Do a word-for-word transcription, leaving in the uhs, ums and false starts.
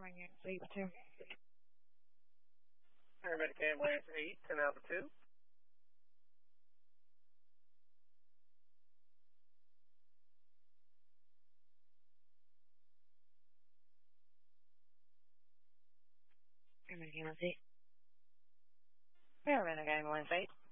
Eight two. Paramedic ambulance eight, ten Alpha two. Paramedic ambulance eight. Paramedic ambulance eight.